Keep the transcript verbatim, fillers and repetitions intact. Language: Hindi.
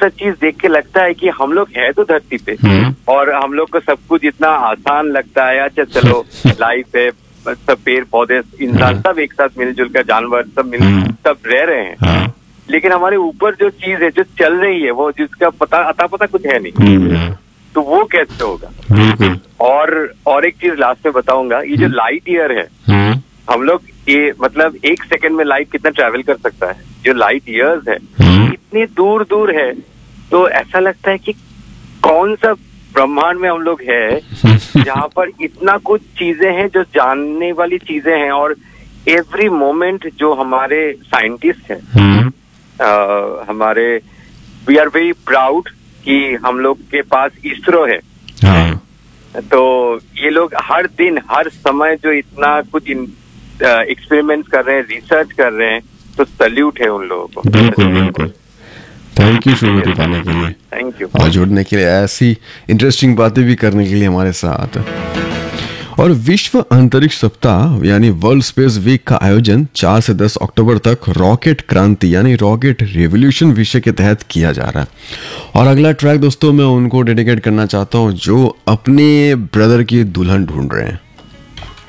ऐसा चीज देख के लगता है कि हम लोग है तो धरती पे और हम लोग को सब कुछ इतना आसान लगता है। अच्छा चलो लाइफ है, सब पेड़ पौधे इंसान सब एक साथ मिलजुल कर, जानवर सब मिल सब रह रहे हैं, लेकिन हमारे ऊपर जो चीज है जो चल रही है वो जिसका पता अता पता कुछ है नहीं, तो वो कैसे होगा। और और एक चीज लास्ट में बताऊंगा, ये जो लाइट ईयर है, हम लोग ये मतलब एक सेकंड में लाइट कितना ट्रैवल कर सकता है, जो लाइट ईयर्स है इतनी दूर दूर है, तो ऐसा लगता है कि कौन सा ब्रह्मांड में हम लोग है जहाँ पर इतना कुछ चीजें हैं जो जानने वाली चीजें हैं। और एवरी मोमेंट जो हमारे साइंटिस्ट हैं, आ, हमारे वी आर वेरी प्राउड कि हम लोग के पास इसरो है। हाँ। तो ये लोग हर दिन हर समय जो इतना कुछ एक्सपेरिमेंट्स कर रहे हैं, रिसर्च कर रहे हैं, तो सल्यूट है उन लोगों को। बिल्कुल बिल्कुल। थैंक यू शो में दिखाने के लिए, थैंक यू, और जुड़ने के लिए, ऐसी इंटरेस्टिंग बातें भी करने के लिए हमारे साथ। और विश्व अंतरिक्ष सप्ताह यानी वर्ल्ड स्पेस वीक का आयोजन चार से दस अक्टूबर तक रॉकेट क्रांति यानी रॉकेट रेवोल्यूशन विषय के तहत किया जा रहा है। और अगला ट्रैक दोस्तों मैं उनको डेडिकेट करना चाहता हूँ जो अपने ब्रदर की दुल्हन ढूंढ रहे हैं।